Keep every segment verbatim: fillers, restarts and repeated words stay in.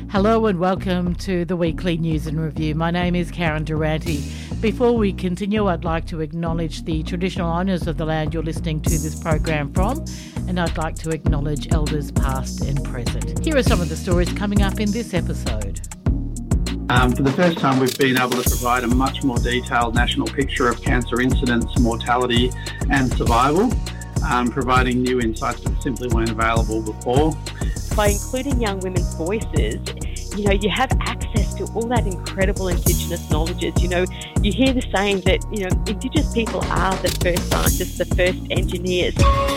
Hello and welcome to the weekly news and review. My name is Karen Durante. Before we continue, I'd like to acknowledge the traditional owners of the land you're listening to this program from, and I'd like to acknowledge elders past and present. Here are some of the stories coming up in this episode. Um, for the first time, we've been able to provide a much more detailed national picture of cancer incidence, mortality and survival, um, providing new insights that simply weren't available before. By including young women's voices, you know, you have access to all that incredible Indigenous knowledges. You know, you hear the saying that, you know, Indigenous people are the first scientists, the first engineers.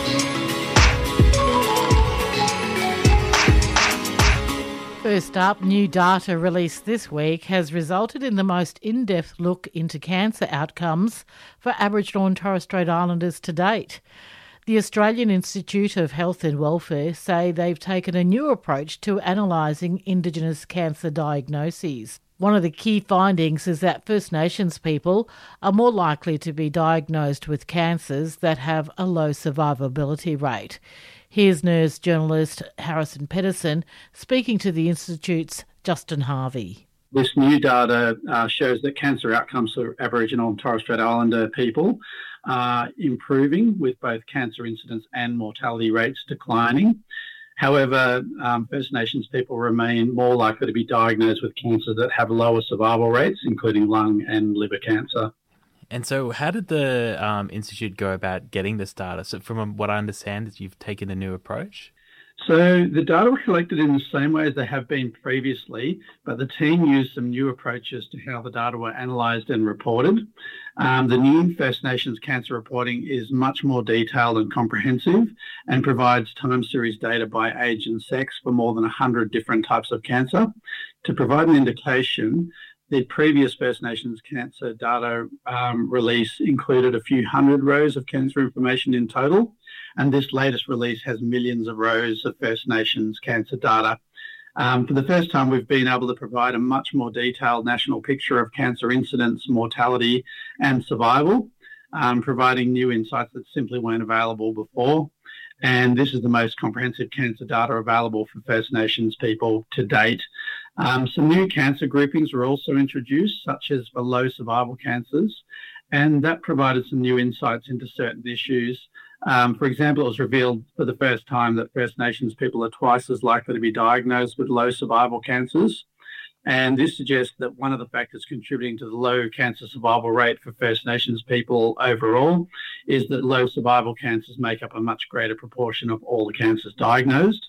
First up, new data released this week has resulted in the most in-depth look into cancer outcomes for Aboriginal and Torres Strait Islanders to date. The Australian Institute of Health and Welfare say they've taken a new approach to analysing Indigenous cancer diagnoses. One of the key findings is that First Nations people are more likely to be diagnosed with cancers that have a low survivability rate. Here's nurse journalist Harrison Pedersen speaking to the Institute's Justin Harvey. This new data uh, shows that cancer outcomes for Aboriginal and Torres Strait Islander people are improving, with both cancer incidence and mortality rates declining. However, um, First Nations people remain more likely to be diagnosed with cancers that have lower survival rates, including lung and liver cancer. And so how did the um, Institute go about getting this data? So from what I understand is you've taken a new approach? So the data were collected in the same way as they have been previously, but the team used some new approaches to how the data were analysed and reported. Um, the new First Nations cancer reporting is much more detailed and comprehensive and provides time series data by age and sex for more than one hundred different types of cancer. To provide an indication, the previous First Nations cancer data um, release included a few hundred rows of cancer information in total, and this latest release has millions of rows of First Nations cancer data. Um, for the first time, we've been able to provide a much more detailed national picture of cancer incidence, mortality and survival, um, providing new insights that simply weren't available before. And this is the most comprehensive cancer data available for First Nations people to date. Um, some new cancer groupings were also introduced, such as for low survival cancers, and that provided some new insights into certain issues. Um, for example, it was revealed for the first time that First Nations people are twice as likely to be diagnosed with low survival cancers. And this suggests that one of the factors contributing to the low cancer survival rate for First Nations people overall is that low survival cancers make up a much greater proportion of all the cancers diagnosed.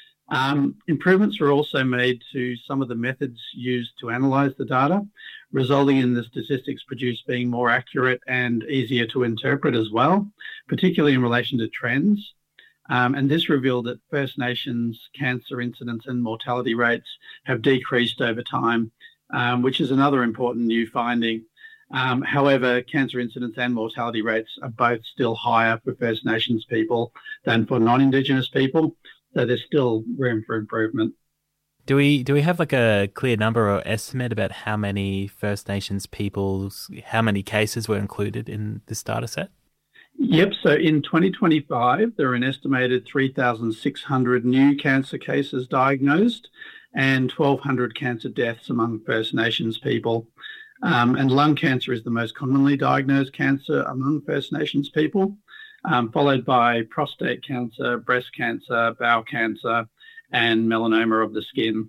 Um, improvements were also made to some of the methods used to analyse the data, resulting in the statistics produced being more accurate and easier to interpret as well, particularly in relation to trends. Um, and this revealed that First Nations cancer incidence and mortality rates have decreased over time, um, which is another important new finding. Um, however, cancer incidence and mortality rates are both still higher for First Nations people than for non-Indigenous people, so there's still room for improvement. Do we do we have like a clear number or estimate about how many First Nations people's, how many cases were included in this data set? Yep, so in twenty twenty-five, there are an estimated three thousand six hundred new cancer cases diagnosed and twelve hundred cancer deaths among First Nations people. Um, and lung cancer is the most commonly diagnosed cancer among First Nations people, um, followed by prostate cancer, breast cancer, bowel cancer, and melanoma of the skin.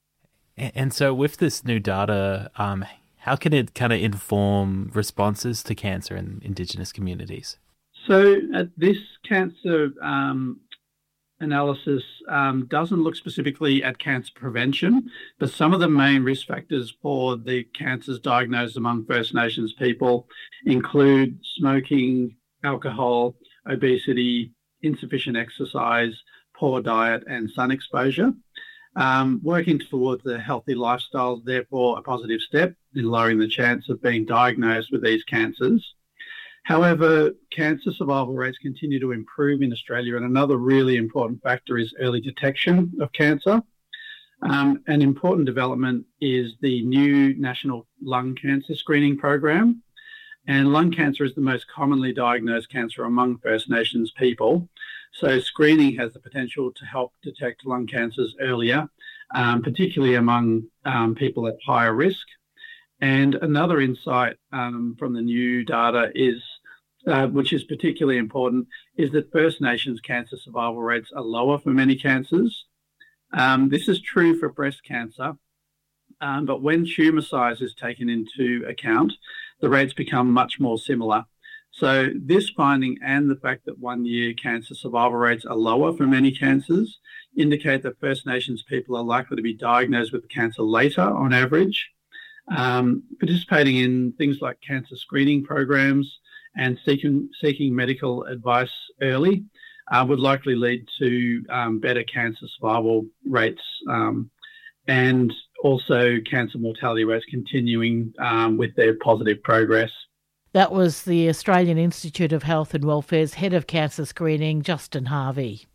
And so with this new data, um, how can it kind of inform responses to cancer in Indigenous communities? So uh, this cancer um, analysis um, doesn't look specifically at cancer prevention, but some of the main risk factors for the cancers diagnosed among First Nations people include smoking, alcohol, obesity, insufficient exercise, poor diet and sun exposure. Um, working towards a healthy lifestyle is therefore a positive step in lowering the chance of being diagnosed with these cancers. However, cancer survival rates continue to improve in Australia, and another really important factor is early detection of cancer. Um, an important development is the new National Lung Cancer Screening Program. And lung cancer is the most commonly diagnosed cancer among First Nations people. So screening has the potential to help detect lung cancers earlier um, particularly among um, people at higher risk. And another insight um, from the new data is, uh, which is particularly important, is that First Nations cancer survival rates are lower for many cancers. Um, this is true for breast cancer, um, but when tumour size is taken into account, the rates become much more similar. So this finding and the fact that one-year cancer survival rates are lower for many cancers indicate that First Nations people are likely to be diagnosed with cancer later on average. Um, participating in things like cancer screening programs and seeking, seeking medical advice early uh, would likely lead to um, better cancer survival rates um, and also cancer mortality rates continuing um, with their positive progress. That was the Australian Institute of Health and Welfare's Head of Cancer Screening, Justin Harvey.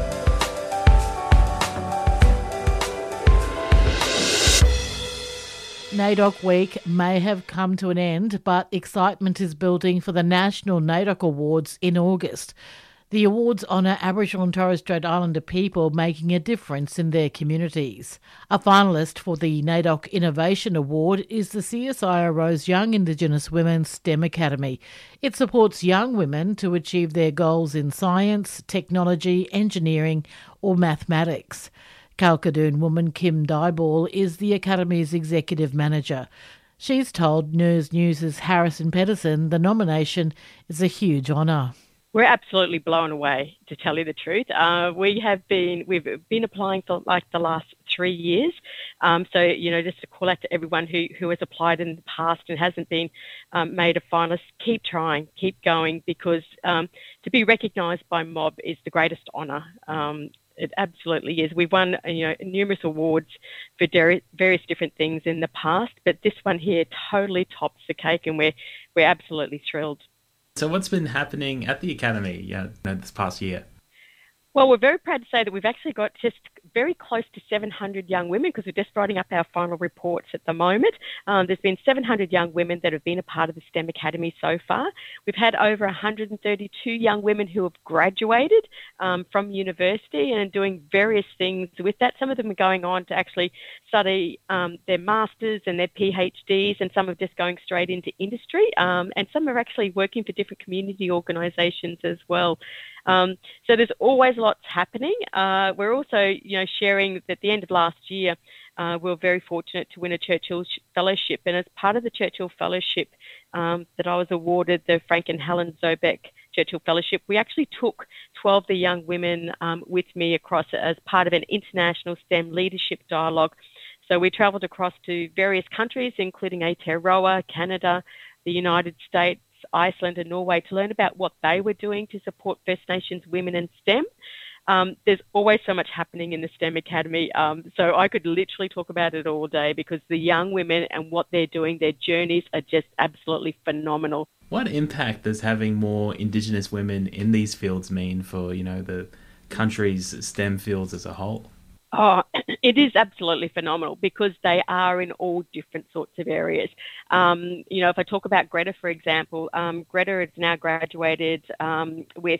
NAIDOC Week may have come to an end, but excitement is building for the National NAIDOC Awards in August. The awards honour Aboriginal and Torres Strait Islander people making a difference in their communities. A finalist for the NAIDOC Innovation Award is the C S I R O's Young Indigenous Women STEM Academy. It supports young women to achieve their goals in science, technology, engineering or mathematics. Kalkadoon woman Kim Dyball is the Academy's executive manager. She's told News News' Harrison Pedersen the nomination is a huge honour. We're absolutely blown away, to tell you the truth. Uh, we have been, we've been applying for like the last three years. Um, so, you know, just to call out to everyone who, who has applied in the past and hasn't been um, made a finalist, keep trying, keep going, because um, to be recognised by Mob is the greatest honour. Um, It absolutely is. We've won, you know, numerous awards for various different things in the past, but this one here totally tops the cake, and we're we're absolutely thrilled. So, what's been happening at the Academy, yeah, this past year? Well, we're very proud to say that we've actually got just very close to seven hundred young women, because we're just writing up our final reports at the moment. Um, there's been seven hundred young women that have been a part of the STEM Academy so far. We've had over one hundred thirty-two young women who have graduated um, from university and are doing various things with that. Some of them are going on to actually study um, their masters and their PhDs, and some are just going straight into industry, um, and some are actually working for different community organisations as well. Um, so there's always lots happening. Uh, we're also, you know, sharing that at the end of last year, uh, we were very fortunate to win a Churchill Fellowship. And as part of the Churchill Fellowship um, that I was awarded, the Frank and Helen Zobeck Churchill Fellowship, we actually took twelve of the young women um, with me across as part of an international STEM leadership dialogue. So we travelled across to various countries, including Aotearoa, Canada, the United States, Iceland and Norway, to learn about what they were doing to support First Nations women in STEM. Um, there's always so much happening in the STEM Academy, um, so I could literally talk about it all day, because the young women and what they're doing, their journeys are just absolutely phenomenal. What impact does having more Indigenous women in these fields mean for, you know, the country's STEM fields as a whole? Oh, it is absolutely phenomenal, because they are in all different sorts of areas. Um, you know, if I talk about Greta, for example, um, Greta has now graduated um, with,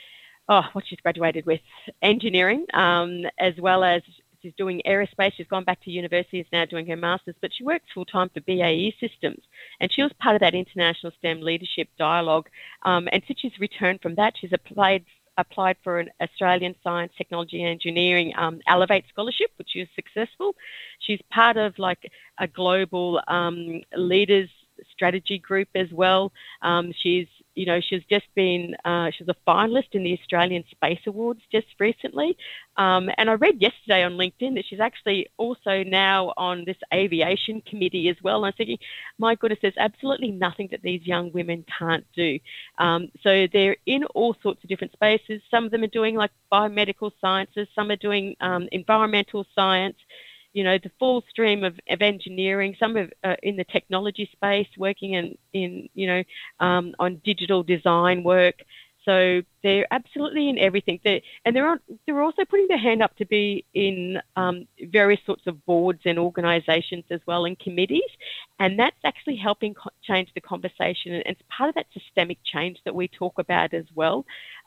oh, what she's graduated with, engineering, um, as well as she's doing aerospace. She's gone back to university, is now doing her master's, but she works full-time for B A E Systems. And she was part of that International STEM Leadership Dialogue. Um, and since she's returned from that, she's applied applied for an Australian Science, Technology and Engineering um, Elevate Scholarship, which is successful. She's part of like a global um, leaders strategy group as well. Um, she's, you know, she's just been, uh, she's a finalist in the Australian Space Awards just recently. Um, and I read yesterday on LinkedIn that she's actually also now on this aviation committee as well. And I was thinking, my goodness, there's absolutely nothing that these young women can't do. Um, so they're in all sorts of different spaces. Some of them are doing like biomedical sciences, some are doing um, environmental science, you know, the full stream of, of engineering, some of uh, in the technology space, working in, in you know, um, on digital design work. So they're absolutely in everything. They're, and they're, on, they're also putting their hand up to be in um, various sorts of boards and organisations as well, and committees. And that's actually helping co- change the conversation. And it's part of that systemic change that we talk about as well.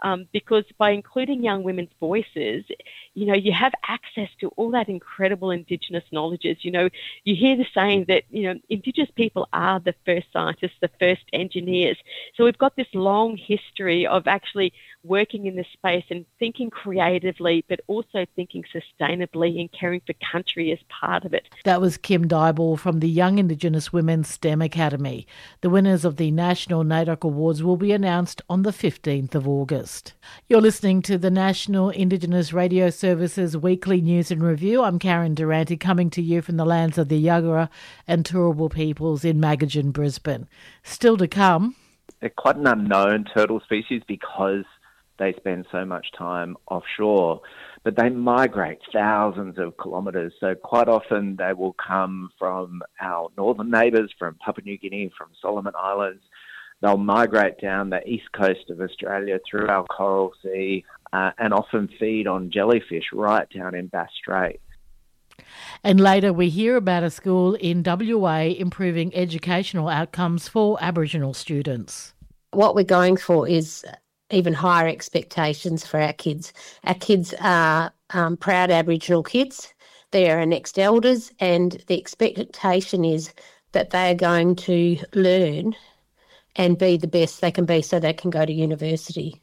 um, because by including young women's voices, you know, you have access to all that incredible Indigenous knowledges. You know, you hear the saying that, you know, Indigenous people are the first scientists, the first engineers. So we've got this long history of actually working in this space and thinking creatively, but also thinking sustainably and caring for country as part of it. That was Kim Dyball from the Young Indigenous Women's STEM Academy. The winners of the National N A I D O C Awards will be announced on the fifteenth of August. You're listening to the National Indigenous Radio Service's Weekly News and Review. I'm Karen Durante, coming to you from the lands of the Yagara and Turrbal peoples in Magajan, Brisbane. Still to come. They're quite an unknown turtle species because they spend so much time offshore, but they migrate thousands of kilometres. So quite often they will come from our northern neighbours, from Papua New Guinea, from Solomon Islands. They'll migrate down the east coast of Australia through our Coral Sea uh, and often feed on jellyfish right down in Bass Strait. And later we hear about a school in W A improving educational outcomes for Aboriginal students. What we're going for is even higher expectations for our kids. Our kids are um, proud Aboriginal kids. They are our next elders, and the expectation is that they are going to learn and be the best they can be so they can go to university.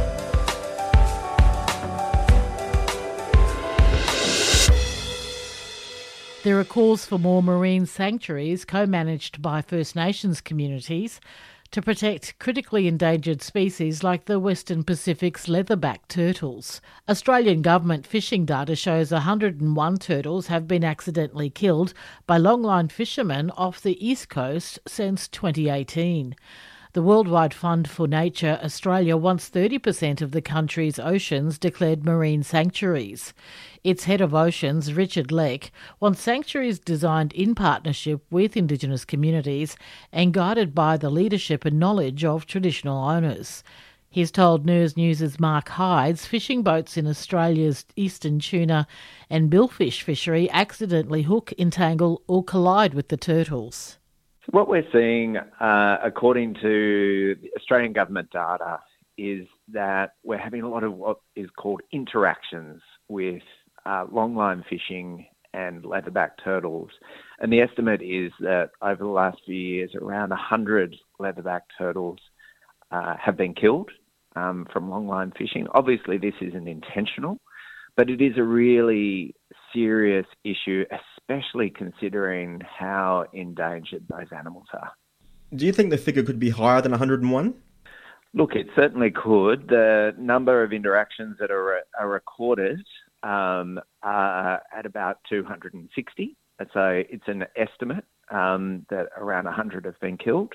There are calls for more marine sanctuaries co-managed by First Nations communities to protect critically endangered species like the Western Pacific's leatherback turtles. Australian government fishing data shows one hundred and one turtles have been accidentally killed by longline fishermen off the east coast since twenty eighteen. The Worldwide Fund for Nature Australia wants thirty percent of the country's oceans declared marine sanctuaries. Its head of oceans, Richard Leck, wants sanctuaries designed in partnership with Indigenous communities and guided by the leadership and knowledge of traditional owners. He's told News News' Mark Hydes fishing boats in Australia's eastern tuna and billfish fishery accidentally hook, entangle or collide with the turtles. What we're seeing, uh, according to the Australian government data, is that we're having a lot of what is called interactions with uh, longline fishing and leatherback turtles. And the estimate is that over the last few years, around one hundred leatherback turtles uh, have been killed um, from longline fishing. Obviously, this isn't intentional, but it is a really serious issue, especially considering how endangered those animals are. Do you think the figure could be higher than one hundred and one? Look, it certainly could. The number of interactions that are, are recorded um, are at about two hundred sixty. So it's an estimate um, that around one hundred have been killed.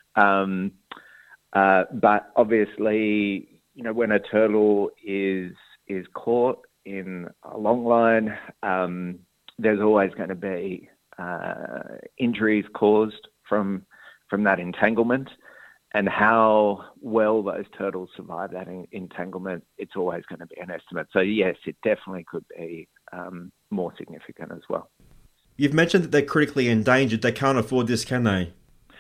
Um, uh, but obviously, you know, when a turtle is is caught in a long line, um, there's always going to be uh, injuries caused from from that entanglement, and how well those turtles survive that in, entanglement, it's always going to be an estimate. So yes, it definitely could be um, more significant as well. You've mentioned that they're critically endangered. They can't afford this, can they?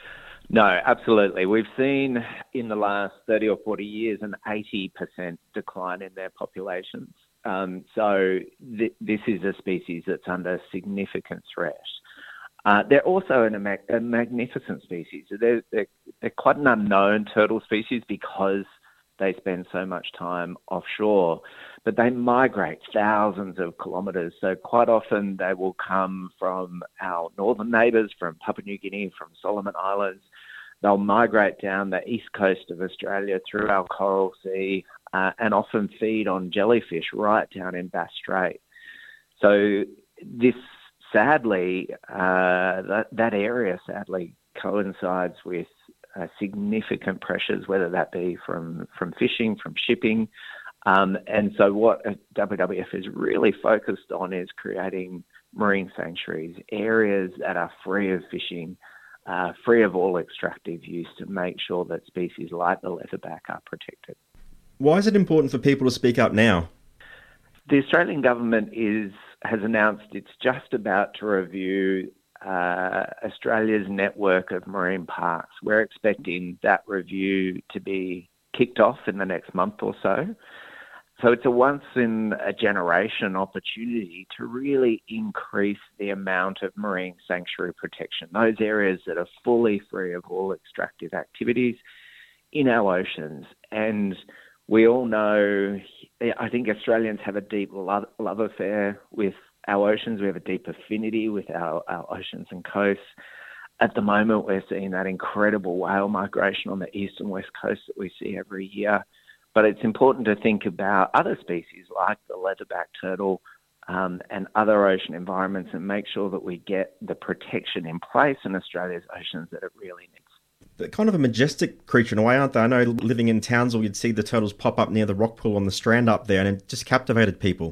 No, absolutely. We've seen in the last thirty or forty years an eighty percent decline in their populations. Um, so th- this is a species that's under significant threat. Uh, they're also an, a, mag- a magnificent species. They're, they're, they're quite an unknown turtle species because they spend so much time offshore, but they migrate thousands of kilometres. So quite often they will come from our northern neighbours, from Papua New Guinea, from Solomon Islands. They'll migrate down the east coast of Australia through our Coral Sea uh, and often feed on jellyfish right down in Bass Strait. So this, sadly, uh, that, that area sadly coincides with uh, significant pressures, whether that be from, from fishing, from shipping. Um, and so what W W F is really focused on is creating marine sanctuaries, areas that are free of fishing, uh, free of all extractive use, to make sure that species like the leatherback are protected. Why is it important for people to speak up now? The Australian government is has announced it's just about to review uh, Australia's network of marine parks. We're expecting that review to be kicked off in the next month or so. So it's a once-in-a-generation opportunity to really increase the amount of marine sanctuary protection, those areas that are fully free of all extractive activities in our oceans. And we all know, I think Australians have a deep love, love affair with our oceans. We have a deep affinity with our, our oceans and coasts. At the moment, we're seeing that incredible whale migration on the east and west coast that we see every year. But it's important to think about other species like the leatherback turtle um, and other ocean environments and make sure that we get the protection in place in Australia's oceans that it really needs. They're kind of a majestic creature in a way, aren't they? I know living in Townsville, you'd see the turtles pop up near the rock pool on the Strand up there, and it just captivated people.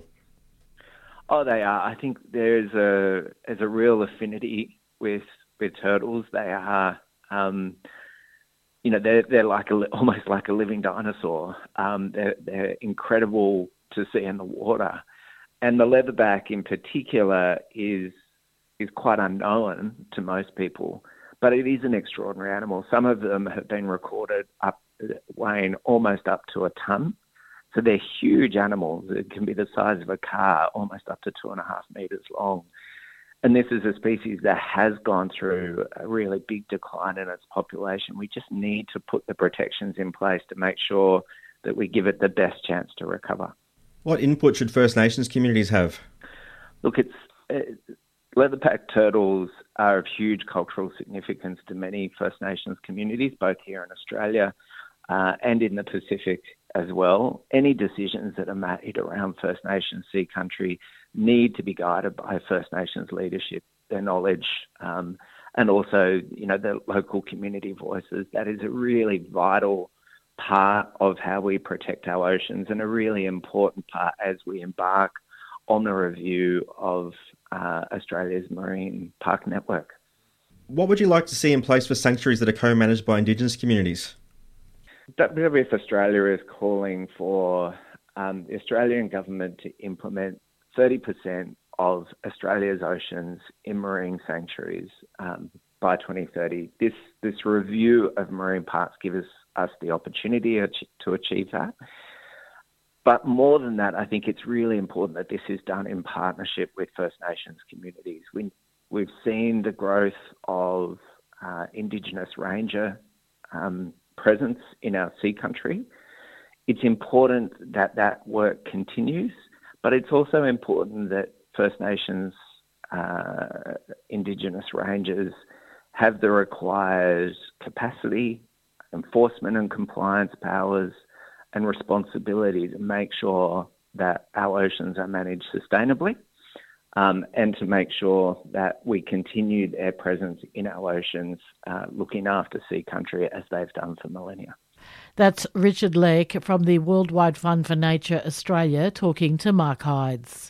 Oh, they are. I think there's a there's a real affinity with with turtles. They are, um, you know, they're they're like a, almost like a living dinosaur. Um, they're they're incredible to see in the water, and the leatherback in particular is is quite unknown to most people. But it is an extraordinary animal. Some of them have been recorded up weighing almost up to a tonne. So they're huge animals. It can be the size of a car, almost up to two and a half metres long. And this is a species that has gone through a really big decline in its population. We just need to put the protections in place to make sure that we give it the best chance to recover. What input should First Nations communities have? Look, it's uh, leatherback turtles are of huge cultural significance to many First Nations communities, both here in Australia uh, and in the Pacific as well. Any decisions that are made around First Nations Sea Country need to be guided by First Nations leadership, their knowledge, um, and also, you know, the local community voices. That is a really vital part of how we protect our oceans and a really important part as we embark on the review of uh, Australia's marine park network. What would you like to see in place for sanctuaries that are co-managed by Indigenous communities? W W F Australia is calling for um, the Australian government to implement thirty percent of Australia's oceans in marine sanctuaries um, by twenty thirty. This this review of marine parks gives us, us the opportunity to achieve that. But more than that, I think it's really important that this is done in partnership with First Nations communities. We, we've seen the growth of uh, Indigenous ranger um, presence in our sea country. It's important that that work continues, but it's also important that First Nations uh, Indigenous rangers have the required capacity, enforcement and compliance powers, and responsibility to make sure that our oceans are managed sustainably um, and to make sure that we continue their presence in our oceans, uh, looking after sea country as they've done for millennia. That's Richard Lake from the Worldwide Fund for Nature Australia talking to Mark Hydes.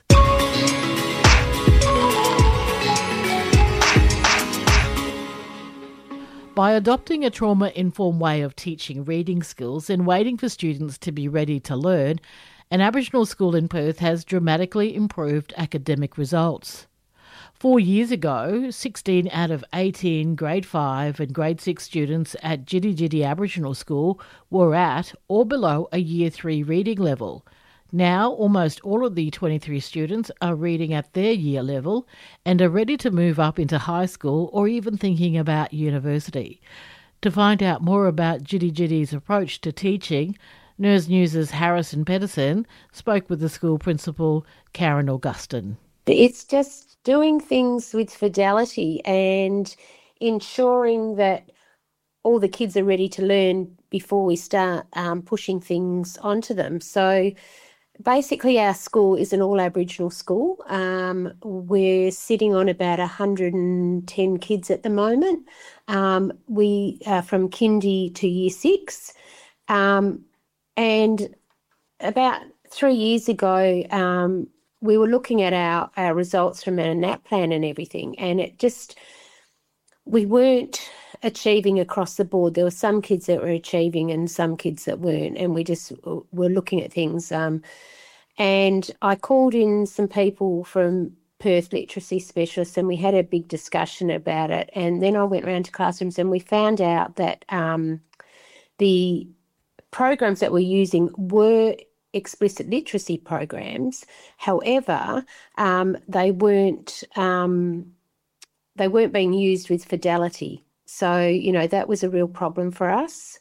By adopting a trauma-informed way of teaching reading skills and waiting for students to be ready to learn, an Aboriginal school in Perth has dramatically improved academic results. Four years ago, sixteen out of eighteen grade five and grade six students at Jitty Jitty Aboriginal School were at or below a year three reading level. Now, almost all of the twenty-three students are reading at their year level and are ready to move up into high school or even thinking about university. To find out more about Jitty Jitty's approach to teaching, N E R S News' Harrison Pedersen spoke with the school principal, Karen Augustin. It's just doing things with fidelity and ensuring that all the kids are ready to learn before we start um, pushing things onto them. So basically, our school is an all-Aboriginal school. Um, we're sitting on about one hundred ten kids at the moment. Um, we are from kindy to year six. Um, and about three years ago, um, we were looking at our, our results from our N A P plan and everything, and it just, we weren't achieving across the board. There were some kids that were achieving and some kids that weren't, and we just were looking at things. Um, and I called in some people from Perth literacy specialists and we had a big discussion about it. And then I went around to classrooms and we found out that um, the programs that we're using were explicit literacy programs. However, um, they weren't um, they weren't being used with fidelity. So, you know, that was a real problem for us.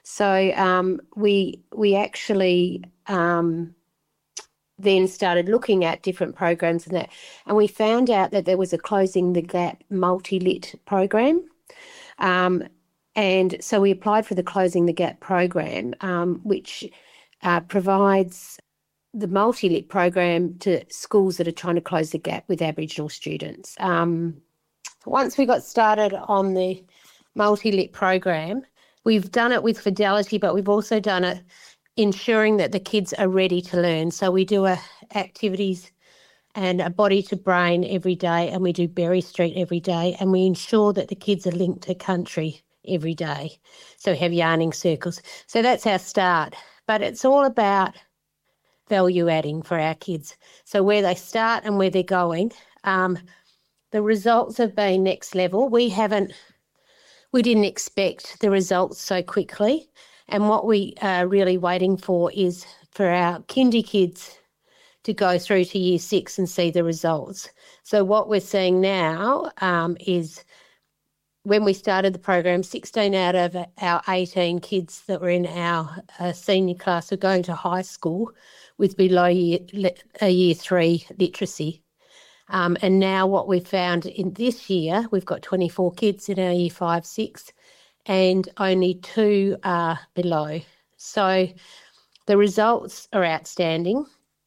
So um, we we actually um, then started looking at different programs and that, and we found out that there was a Closing the Gap multi-lit program. Um, and so we applied for the Closing the Gap program, um, which uh, provides the multi-lit program to schools that are trying to close the gap with Aboriginal students. Um, once we got started on the multi-lit program, we've done it with fidelity, but we've also done it ensuring that the kids are ready to learn. So we do a activities and a body to brain every day, and we do Berry Street every day, and we ensure that the kids are linked to country every day. So we have yarning circles. So that's our start. But it's all about value adding for our kids. So where they start and where they're going. Um, the results have been next level. We haven't, we didn't expect the results so quickly. And what we are really waiting for is for our kindy kids to go through to year six and see the results. So what we're seeing now um, is when we started the program, sixteen out of our eighteen kids that were in our uh, senior class were going to high school with below year, uh, year three literacy. Um, and now what we've found in this year, we've got twenty-four kids in our year five, six, and only two are below. So the results are outstanding.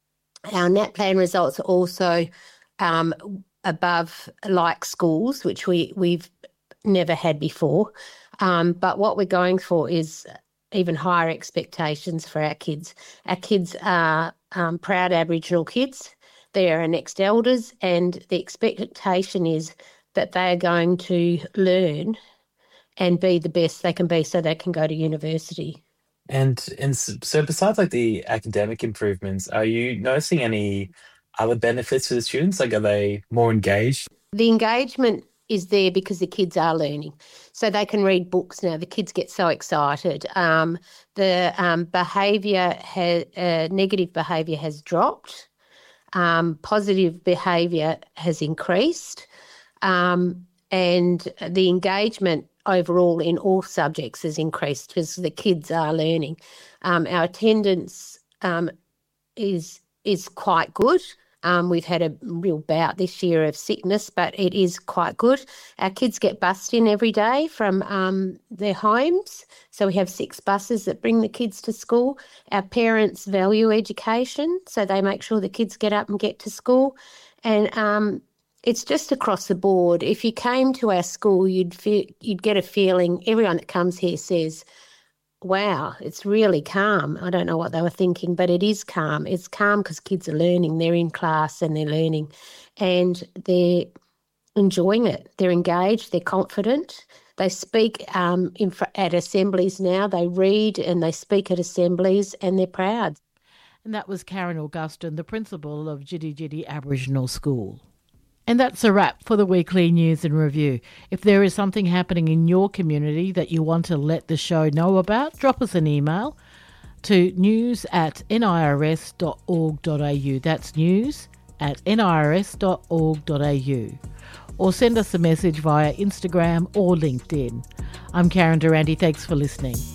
Our NAPLAN results are also um, above like schools, which we, we've never had before. Um, but what we're going for is even higher expectations for our kids. Our kids are um, proud Aboriginal kids. They are our next elders, and the expectation is that they are going to learn and be the best they can be so they can go to university. And and so besides like the academic improvements, are you noticing any other benefits for the students? Like, are they more engaged? The engagement is there because the kids are learning. So they can read books now. The kids get so excited. Um, the um, behaviour, ha- uh, negative behaviour has dropped. Um, positive behaviour has increased. Um, and the engagement overall in all subjects has increased because the kids are learning. Um, our attendance um, is is quite good. Um, we've had a real bout this year of sickness, but it is quite good. Our kids get bussed in every day from um, their homes. So we have six buses that bring the kids to school. Our parents value education, so they make sure the kids get up and get to school. And um, it's just across the board. If you came to our school, you'd feel, you'd get a feeling, everyone that comes here says, wow, it's really calm. I don't know what they were thinking, but it is calm. It's calm because kids are learning. They're in class and they're learning and they're enjoying it. They're engaged. They're confident. They speak um, in, at assemblies now. They read and they speak at assemblies and they're proud. And that was Karen Augustin, the principal of Jiddi Jiddi Aboriginal School. And that's a wrap for the weekly news and review. If there is something happening in your community that you want to let the show know about, drop us an email to news at nirs dot org dot a u. That's news at nirs dot org dot a u. Or send us a message via Instagram or LinkedIn. I'm Karen Durante. Thanks for listening.